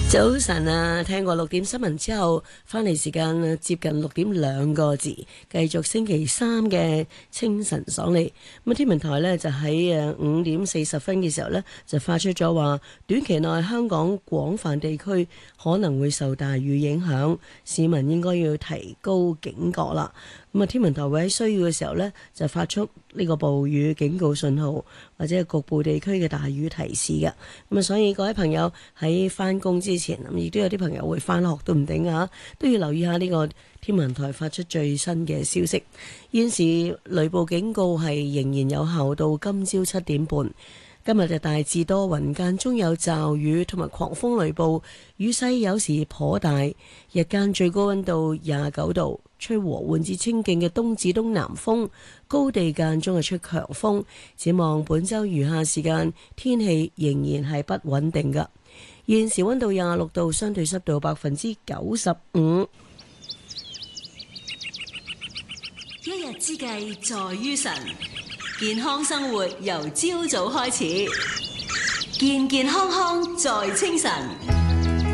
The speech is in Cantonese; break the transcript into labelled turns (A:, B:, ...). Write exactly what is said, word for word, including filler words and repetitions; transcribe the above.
A: 早晨啊，聽過六點新聞之後，翻嚟時間接近六點兩個字，繼續星期三嘅清晨爽利。咁天文台呢，就喺誒五點四十分嘅時候呢，就發出咗話，短期內香港廣泛地區可能會受大雨影響，市民應該要提高警覺啦。咁啊，天文台會喺需要嘅時候呢，就發出呢個暴雨警告信號，或者係局部地區嘅大雨提示嘅。咁啊，所以各位朋友喺翻工之前，咁亦都有啲朋友會翻學都唔定啊，都要留意下呢個天文台發出最新嘅消息。現時雷暴警告係仍然有效到今朝七點半。今日就大致多雲，間中有驟雨同埋狂風雷暴，雨勢有時頗大。日間最高溫度廿九度，吹和緩至清勁嘅東至東南風，高地間中係出強風。展望本週餘下時間，天氣仍然係不穩定㗎。現時溫度廿六度，相對濕度百分之九十五。
B: 一日之計在於晨，健康生活由朝早開始，健健康康在清晨。